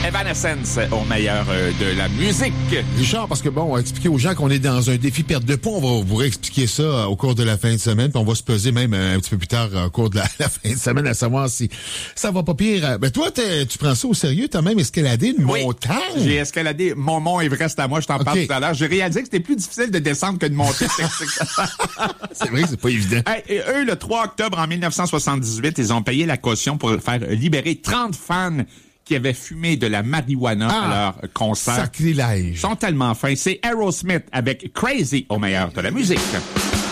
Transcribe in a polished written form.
Evanescence au meilleur de la musique. Richard, parce que bon, on va expliquer aux gens qu'on est dans un défi perte de poids. On va vous réexpliquer ça au cours de la fin de semaine. Puis on va se peser même un petit peu plus tard au cours de la fin de semaine à savoir si ça va pas pire. Ben toi, tu prends ça au sérieux. T'as même escaladé une montagne. J'ai escaladé mon mont Everest à moi. Je t'en parle tout à l'heure. J'ai réalisé que c'était plus difficile de descendre que de monter. C'est vrai que c'est pas évident. Et eux, le 3 octobre en 1978, ils ont payé la caution pour faire libérer 30 fans qui avaient fumé de la marijuana à leur concert. Sacrilège. Ils sont tellement fins. C'est Aerosmith avec Crazy au meilleur de la musique.